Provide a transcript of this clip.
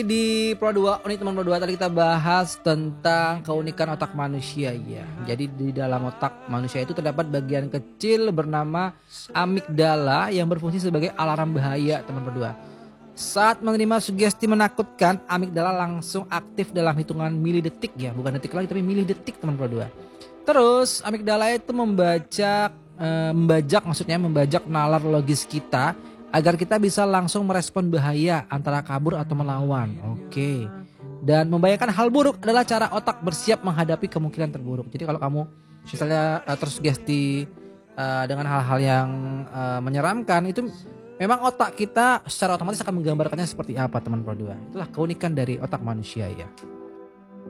Di Pro 2, unit teman Pro 2 tadi kita bahas tentang keunikan otak manusia ya. Jadi di dalam otak manusia itu terdapat bagian kecil bernama amigdala yang berfungsi sebagai alarm bahaya teman Pro 2. Saat menerima sugesti menakutkan, amigdala langsung aktif dalam hitungan milidetik ya, bukan detik lagi tapi milidetik teman Pro 2. Terus amigdala itu membajak nalar logis kita agar kita bisa langsung merespon bahaya antara kabur atau melawan. Oke. Dan membayangkan hal buruk adalah cara otak bersiap menghadapi kemungkinan terburuk. Jadi kalau kamu misalnya tersugesti dengan hal-hal yang menyeramkan, itu memang otak kita secara otomatis akan menggambarkannya seperti apa teman Pro 2. Itulah keunikan dari otak manusia ya.